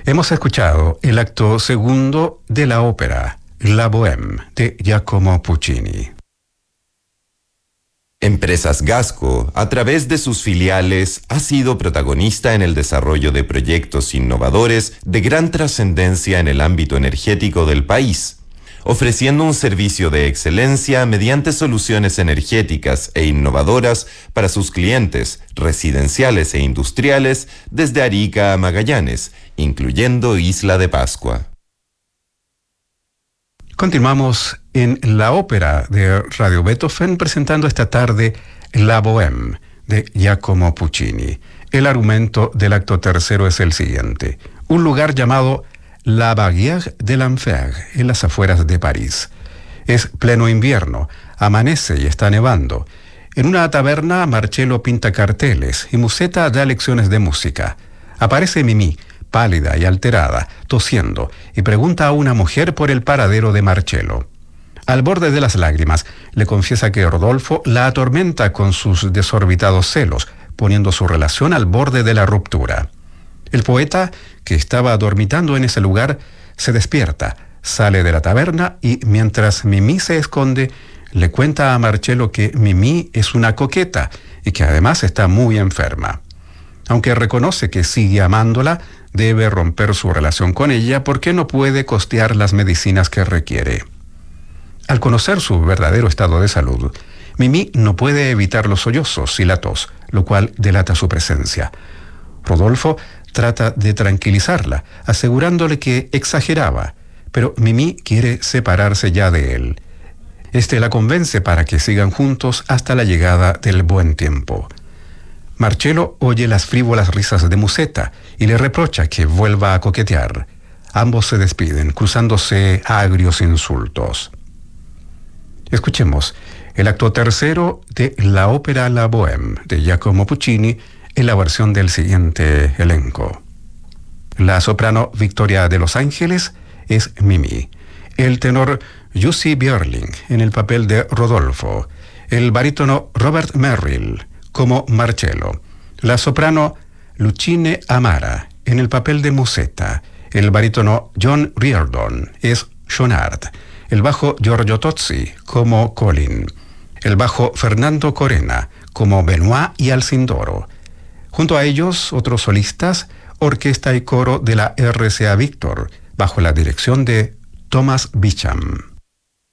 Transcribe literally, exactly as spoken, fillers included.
Hemos escuchado el acto segundo de la ópera La Bohème de Giacomo Puccini. Empresas Gasco, a través de sus filiales, ha sido protagonista en el desarrollo de proyectos innovadores de gran trascendencia en el ámbito energético del país, ofreciendo un servicio de excelencia mediante soluciones energéticas e innovadoras para sus clientes residenciales e industriales desde Arica a Magallanes, incluyendo Isla de Pascua. Continuamos en la ópera de Radio Beethoven presentando esta tarde La Bohème de Giacomo Puccini. El argumento del acto tercero es el siguiente. Un lugar llamado La Barrière de l'Enfer, en las afueras de París. Es pleno invierno, amanece y está nevando. En una taberna, Marcello pinta carteles y Musetta da lecciones de música. Aparece Mimì, pálida y alterada, tosiendo, y pregunta a una mujer por el paradero de Marcello. Al borde de las lágrimas, le confiesa que Rodolfo la atormenta con sus desorbitados celos, poniendo su relación al borde de la ruptura. El poeta, que estaba dormitando en ese lugar, se despierta, sale de la taberna y, mientras Mimì se esconde, le cuenta a Marcello que Mimì es una coqueta y que además está muy enferma. Aunque reconoce que sigue amándola, debe romper su relación con ella porque no puede costear las medicinas que requiere. Al conocer su verdadero estado de salud, Mimì no puede evitar los sollozos y la tos, lo cual delata su presencia. Rodolfo trata de tranquilizarla, asegurándole que exageraba, pero Mimì quiere separarse ya de él. Este la convence para que sigan juntos hasta la llegada del buen tiempo. Marcello oye las frívolas risas de Musetta y le reprocha que vuelva a coquetear. Ambos se despiden, cruzándose agrios insultos. Escuchemos el acto tercero de la ópera La Bohème de Giacomo Puccini en la versión del siguiente elenco. La soprano Victoria de Los Ángeles es Mimì. El tenor Jussi Björling en el papel de Rodolfo. El barítono Robert Merrill como Marcello. La soprano Lucine Amara en el papel de Musetta. El barítono John Riordan es Schoenhardt. El bajo Giorgio Tozzi como Colin. El bajo Fernando Corena como Benoit y Alcindoro. Junto a ellos, otros solistas, orquesta y coro de la R C A Víctor, bajo la dirección de Thomas Beecham.